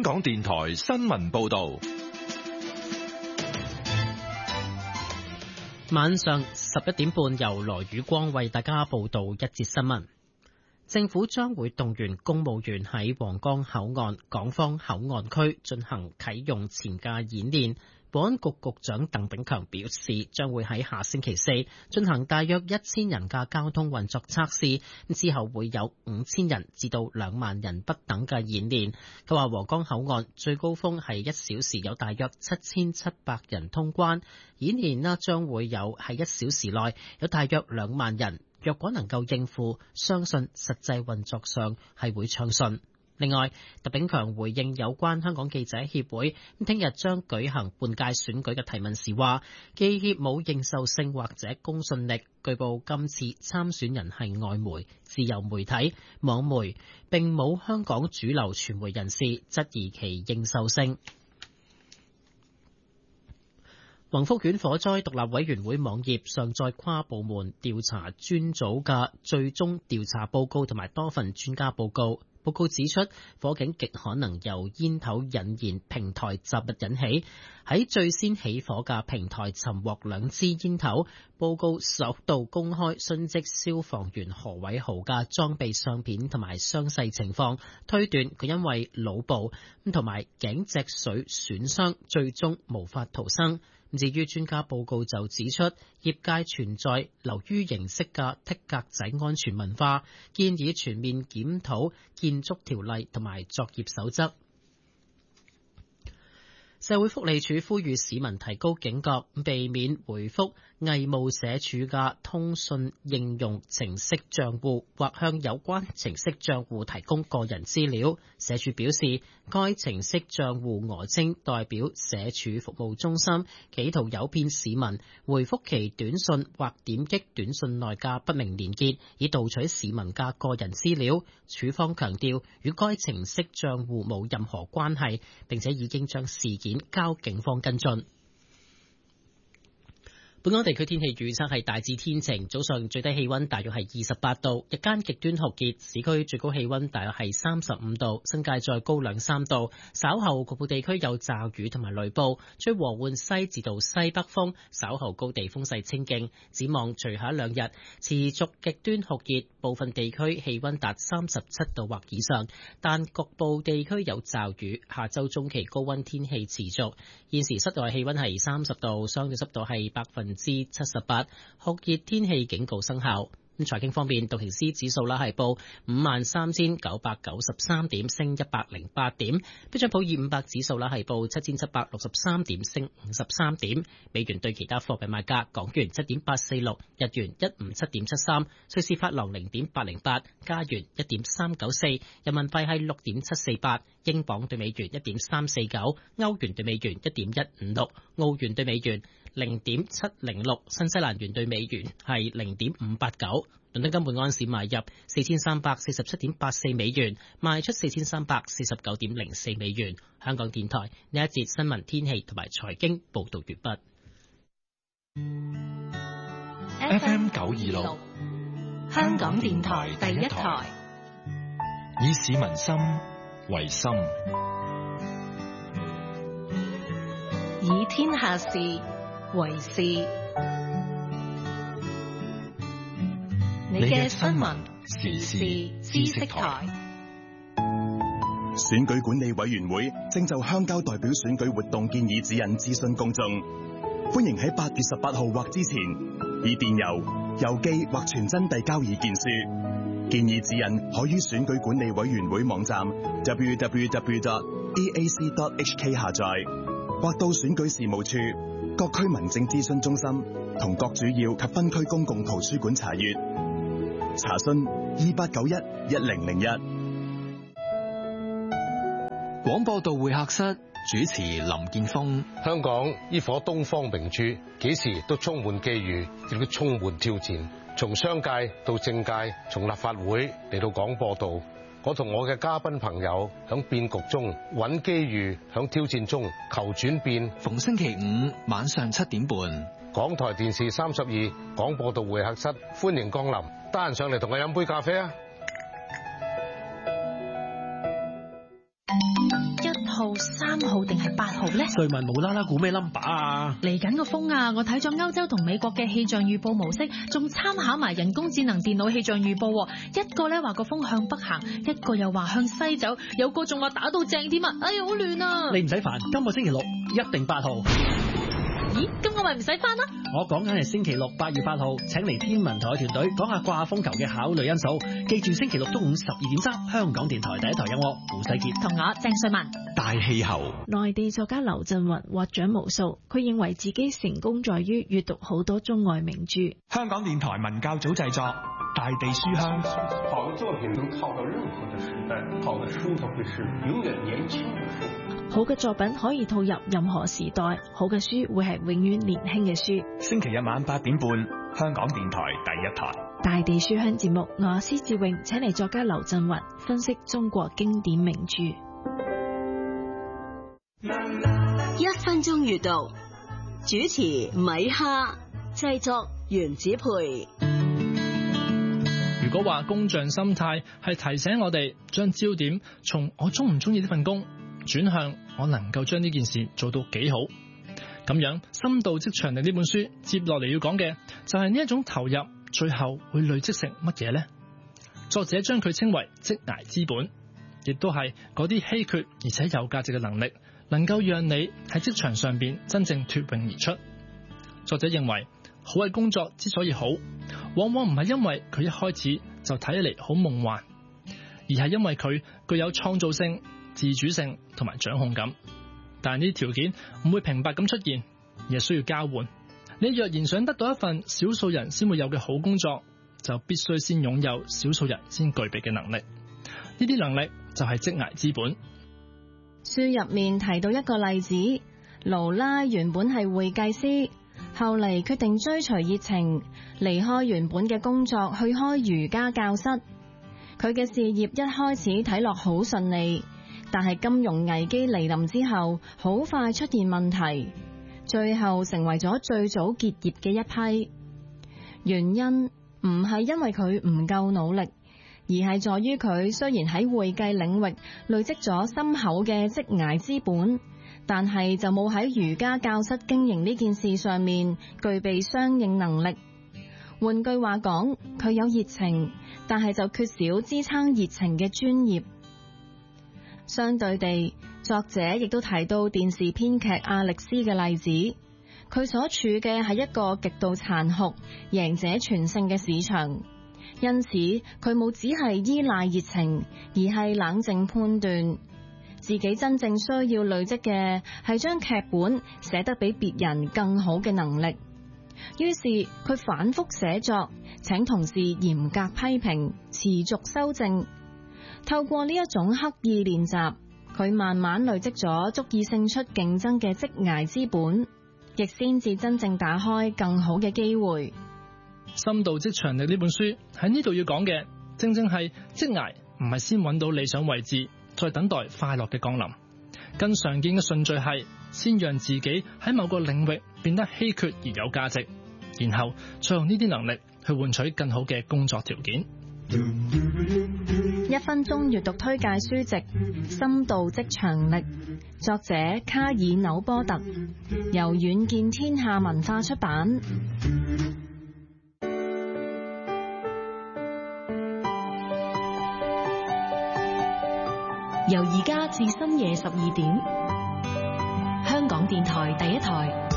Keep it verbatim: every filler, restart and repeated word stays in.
香港電台新聞報道。 晚上十一點半，由羅宇光為大家報道一節新聞。政府將會動員公務員喺皇崗口岸、港方口岸區進行啟用前嘅演練。保安局局長鄧炳強表示，將會喺下星期四進行大約一千人嘅交通運作測試，之後會有五千人至到兩萬人不等嘅演練。佢話皇崗口岸最高峰係一小時有大約七千七百人通關，演練呢將會有喺一小時內有大約兩萬人。若果能夠應付，相信實際運作上係會暢順。另外，鄧炳強回應有關香港記者協會聽日將舉行換屆選舉嘅提問時話，記協冇認受性或者公信力。據報今次參選人係外媒、自由媒體、網媒，並冇香港主流傳媒人士質疑其認受性。宏福苑火災獨立委員會網頁上載跨部門調查專組嘅最終調查報告同埋多份專家報告。報告指出，火警極可能由煙頭引燃平台雜物引起。喺最先起火嘅平台尋獲兩支煙頭。報告首度公開殉職消防員何偉豪嘅裝備相片同埋傷勢情況，推斷佢因為腦部同埋頸脊髓損傷，最終無法逃生。至於專家報告就指出，業界存在流於形式嘅剔格仔安全文化，建議全面檢討建築條例同埋作業守則。社會福利署呼籲市民提高警覺，避免回覆偽冒社署嘅通訊應用程式賬戶，或向有關程式賬戶提供個人資料。社署表示，該程式賬戶訛稱代表社署服務中心，企圖誘騙市民回覆其短信或點擊短信內嘅不明連結，以盜取市民嘅個人資料。署方強調，與該程式賬戶冇任何關係，並且已經將事件交警方跟進。本港地區天氣預測係大致天晴，早上最低氣溫大約係二十八度，日間極端酷熱，市區最高氣溫大約係三十五度，新界再高兩三度。稍後局部地區有驟雨同埋雷暴，吹和緩西至到西北風，稍後高地風勢清勁。展望隨後一兩日持續極端酷熱，部分地區氣溫達三十七度或以上，但局部地區有驟雨。下周中期高溫天氣持續。現時室內氣溫係三十度，相對濕度係百分之七十八，酷熱天氣警告生效。咁財經方面，道瓊斯指數啦係報五萬三千九百九十三點，升一百零八點；標準普爾五百指數啦係報七千七百六十三點，升五十三點。美元對其他貨幣賣價：港元七點八四六，日元一五七點七三，瑞士法郎零點八零八，加元一點三九四，人民幣係六點七四八，英鎊對美元一點三四九，歐元對美元一點一五六，澳元對美元零點七零六，新西蘭元對美元係零點五八九。倫敦金每安士買入四千三百四十七點八四美元，賣出四千三百四十九點零四美元。香港電台呢一節新聞天氣同埋財經報道完畢。 F M 九二六， 香港電台第一台， 以市民心為心， 以天下事為事。你嘅新聞時事知識台。 選舉管理委員會正就鄉郊代表選舉活動建議指引諮詢公眾，歡迎喺八月十八號或之前以電郵、郵寄或傳真遞交意見書。建議指引可於選舉管理委員會網站 double-u double-u double-u dot d a c dot h k 下載，或到選舉事務處、各區民政諮詢中心同各主要及分區公共圖書館查閱。查詢二八九一一零零一。 廣播道會客室主持林建峰。 香港呢顆東方明珠，幾時都充滿機遇，亦都充滿挑戰。從商界到政界，從立法會嚟到廣播道，我同我嘅嘉賓朋友響變局中揾機遇，響挑戰中求轉變。 逢星期五晚上七點半， 港台電視三十二廣播道會客室，歡迎光臨。得閒上嚟同我飲杯咖啡啊！ 一號、三號定係八號呢？ 瑞文冇啦啦估咩 number 啊？ 嚟緊個風啊！我睇咗歐洲同美國嘅氣象預報模式，仲參考埋人工智能電腦氣象預報。一個咧話個風向北行，一個又話向西走，有個仲話打到正添啊！哎呀，好亂啊！ 你唔使煩，今個星期六一定八號。 咦？咁我咪唔使翻啦？ 我講緊係星期六八月八號，請嚟天文台團隊講下掛風球嘅考慮因素。記住星期六中午十二點三，香港電台第一台有我胡世傑同我鄭瑞文。 大氣候， 內地作家劉震雲獲獎無數，佢認為自己成功在於閱讀好多中外名著。 香港電台文教組製作《大地書香》。 好的作品能套到任何的時代，好的書它會是永遠年輕的書。 好嘅作品可以套入任何時代，好嘅書會係永遠年輕嘅書。 星期日晚八點半，香港電台第一台《 大地書香》節目，我施志穎請嚟作家劉震雲分析中國經典名著。 一分鐘閱讀，主持米哈，製作袁子培。 如果話工匠心態係提醒我哋將焦點從我中唔中意呢份工轉向我能夠將呢件事做到幾好，咁樣深度職場力呢本書接落嚟要講嘅就係呢一種投入最後會累積成乜嘢呢？作者將佢稱為職涯資本，亦都係嗰啲稀缺而且有價值嘅能力，能夠讓你喺職場上邊真正脫穎而出。作者認為好嘅工作之所以好，往往唔係因為佢一開始就睇起嚟好夢幻，而係因為佢具有創造性、自主性同埋掌控感。但係呢啲條件唔會平白咁出現，而係需要交換。你若然想得到一份少數人先會有嘅好工作，就必須先擁有少數人先具備嘅能力。呢啲能力就係職涯資本。 書入面提到一個例子，勞拉原本係會計師，後嚟決定追隨熱情，離開原本嘅工作去開瑜伽教室。佢嘅事業一開始睇落好順利，但係金融危機嚟臨之後，好快出現問題，最後成為咗最早結業嘅一批。原因唔係因為佢唔夠努力，而係在於佢雖然喺會計領域累積咗深厚嘅職涯資本，但係就冇喺瑜伽教室經營呢件事上面具備相應能力。換句話講，佢有熱情，但係就缺少支撐熱情嘅專業。相對地，作者亦都提到電視編劇阿力斯嘅例子，佢所處嘅係一個極度殘酷、贏者全勝嘅市場，因此佢冇只係依賴熱情，而係冷靜判斷自己真正需要累積嘅係將劇本寫得比別人更好嘅能力。於是佢反覆寫作，請同事嚴格批評，持續修正。透過呢一種刻意練習，佢慢慢累積咗足以勝出競爭嘅職涯資本，亦先至真正打開更好嘅機會。 深度職場力呢本書喺呢度要講嘅，正正係職涯唔係先揾到理想位置，再等待快樂嘅降臨。更常見嘅順序係先讓自己喺某個領域變得稀缺而有價值，然後再用呢啲能力去換取更好嘅工作條件。 一分鐘閱讀推介書籍《深度職場力》，作者卡爾紐波特，由遠見天下文化出版。 由而家至深夜十二點，香港電台第一台。